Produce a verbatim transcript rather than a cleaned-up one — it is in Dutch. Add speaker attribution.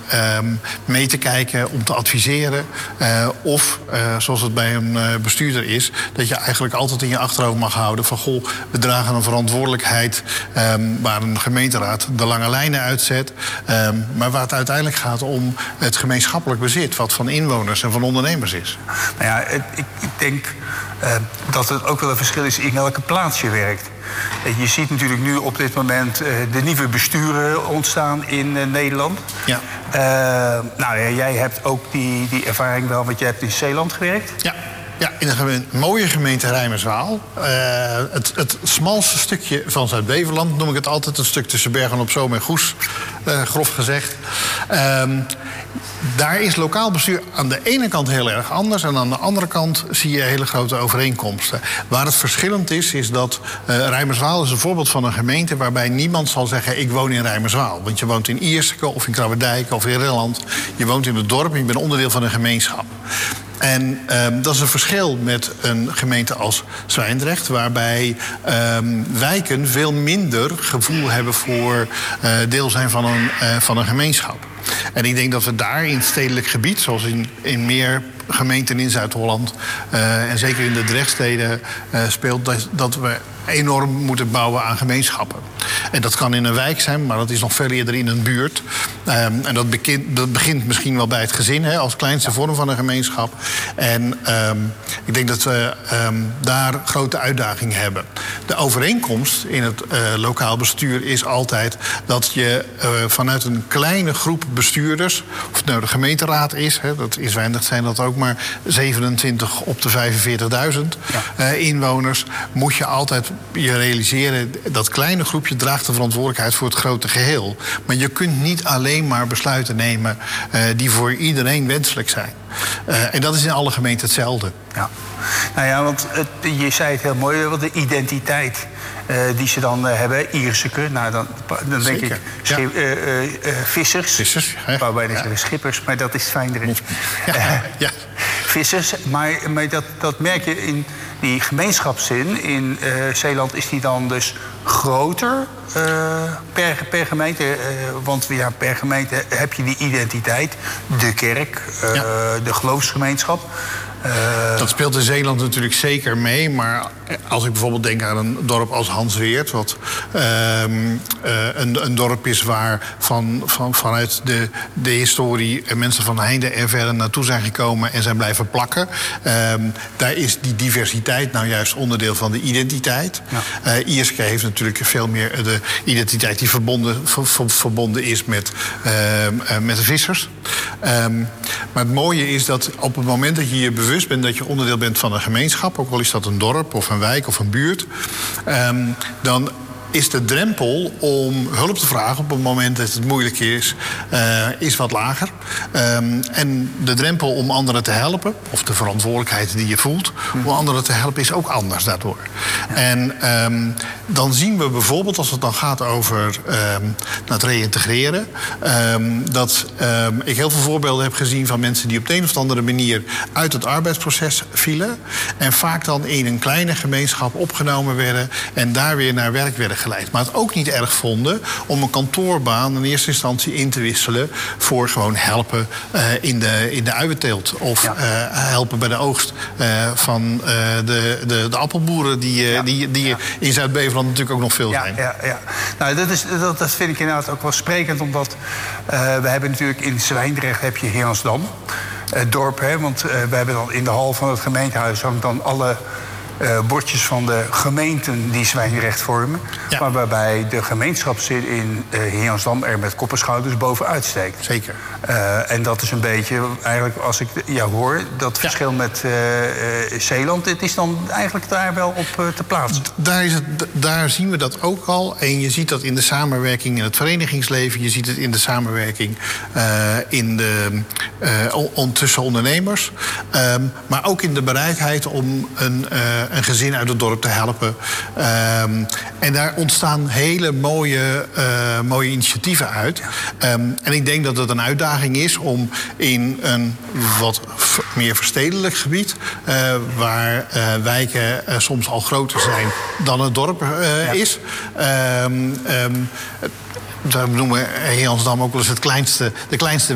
Speaker 1: um, mee te kijken, om te adviseren. Uh, of, uh, zoals het bij een uh, bestuurder is, dat je eigenlijk altijd in je achterhoofd mag houden van goh, we dragen een verantwoordelijkheid um, waar een gemeenteraad de lange lijnen uitzet. Um, maar waar het uiteindelijk gaat om het gemeenschappelijk bezit, wat van inwoners en van ondernemers is.
Speaker 2: Nou ja, ik, ik denk uh, dat het ook wel een verschil is in welke plaats je werkt. Je ziet natuurlijk nu op dit moment uh, de nieuwe besturen ontstaan in uh, Nederland. Ja. Uh, nou ja, jij hebt ook die, die ervaring wel, want je hebt in Zeeland gewerkt.
Speaker 1: Ja. Ja, in een mooie gemeente Rijmerswaal. Uh, het, het smalste stukje van Zuid-Beveland noem ik het altijd. Het stuk tussen Bergen-op-Zoom en Goes, uh, grof gezegd. Uh, daar is lokaal bestuur aan de ene kant heel erg anders. En aan de andere kant zie je hele grote overeenkomsten. Waar het verschillend is, is dat uh, Rijmerswaal is een voorbeeld van een gemeente waarbij niemand zal zeggen ik woon in Rijmerswaal. Want je woont in Ierseke of in Krabberdijk of in Rilland. Je woont in het dorp en je bent onderdeel van een gemeenschap. En um, dat is een verschil met een gemeente als Zwijndrecht, waarbij um, wijken veel minder gevoel hebben voor uh, deel zijn van een, uh, van een gemeenschap. En ik denk dat we daar in het stedelijk gebied, zoals in, in meer gemeenten in Zuid-Holland, uh, en zeker in de Drechtsteden uh, speelt, dat, dat we enorm moeten bouwen aan gemeenschappen. En dat kan in een wijk zijn, maar dat is nog veel eerder in een buurt. Um, en dat, begint, dat begint misschien wel bij het gezin, hè, als kleinste vorm van een gemeenschap. En um, ik denk dat we um, daar grote uitdagingen hebben. De overeenkomst in het uh, lokaal bestuur is altijd dat je uh, vanuit een kleine groep bestuurders, of het nou de gemeenteraad is, hè, dat is weinig, zijn dat ook maar zevenentwintig op de vijfenveertigduizend ja. uh, inwoners, moet je altijd je realiseren, dat kleine groepje draagt de verantwoordelijkheid voor het grote geheel. Maar je kunt niet alleen maar besluiten nemen uh, die voor iedereen wenselijk zijn. Uh, en dat is in alle gemeenten hetzelfde. Ja.
Speaker 2: Nou ja, want het, je zei het heel mooi, want de identiteit uh, die ze dan uh, hebben, Ierseke, nou dan, dan denk ik schip, ja. uh, uh, uh, vissers. Vissers, hè? Waarbij ja. zeggen schippers, maar dat is fijner. Ja. Uh, ja. Vissers, maar, maar dat, dat merk je in die gemeenschapszin. In uh, Zeeland is die dan dus groter uh, per, per gemeente. Uh, want ja, per gemeente heb je die identiteit. De kerk, uh, ja. de geloofsgemeenschap. Uh,
Speaker 1: dat speelt in Zeeland natuurlijk zeker mee. Maar als ik bijvoorbeeld denk aan een dorp als Hansweert, wat uh, uh, een, een dorp is waar van, van, vanuit de, de historie mensen van heinde en verre naartoe zijn gekomen en zijn blijven plakken. Uh, daar is die diversiteit nou juist onderdeel van de identiteit. Ja. Uh, Ierseke heeft natuurlijk veel meer de identiteit die verbonden, ver, ver, verbonden is met, uh, uh, met de vissers. Um, maar het mooie is dat op het moment dat je je bewust bent dat je onderdeel bent van een gemeenschap, ook al is dat een dorp of een wijk of een buurt, um, dan is de drempel om hulp te vragen op het moment dat het moeilijk is, uh, is wat lager. Um, en de drempel om anderen te helpen, of de verantwoordelijkheid die je voelt om anderen te helpen, is ook anders daardoor. Ja. En um, dan zien we bijvoorbeeld, als het dan gaat over um, het reïntegreren, um, dat um, ik heel veel voorbeelden heb gezien van mensen die op de een of andere manier uit het arbeidsproces vielen en vaak dan in een kleine gemeenschap opgenomen werden en daar weer naar werk werden geleid. Maar het ook niet erg vonden om een kantoorbaan in eerste instantie in te wisselen voor gewoon helpen uh, in de, in de uienteelt. Of ja. uh, helpen bij de oogst uh, van uh, de, de, de appelboeren die, uh, ja. die, die ja. in Zuid-Beveland natuurlijk ook nog veel
Speaker 2: ja,
Speaker 1: zijn.
Speaker 2: Ja, ja. Nou, dat, is, dat, dat vind ik inderdaad ook wel sprekend, omdat uh, we hebben natuurlijk in Zwijndrecht heb je Heeransdam, het dorp, hè, want uh, we hebben dan in de hal van het gemeentehuis hangt dan alle Uh, bordjes van de gemeenten die Zwijndrecht vormen. Ja. Maar waarbij de gemeenschapszin in uh, Heeransdam er met kop en schouders bovenuit steekt.
Speaker 1: Zeker.
Speaker 2: Uh, en dat is een beetje, eigenlijk als ik jou hoor, dat ja. verschil met uh, uh, Zeeland, het is dan eigenlijk daar wel op uh, te plaatsen.
Speaker 1: Daar, is het, daar zien we dat ook al. En je ziet dat in de samenwerking in het verenigingsleven. Je ziet het in de samenwerking uh, in de, uh, on, tussen ondernemers. Um, maar ook in de bereidheid om een Uh, een gezin uit het dorp te helpen. Um, en daar ontstaan hele mooie, uh, mooie initiatieven uit. Um, en ik denk dat het een uitdaging is om in een wat v- meer verstedelijk gebied, uh, waar uh, wijken uh, soms al groter zijn dan het dorp uh, ja. is. Um, um, we noemen Heeransdam ook wel eens het kleinste, de kleinste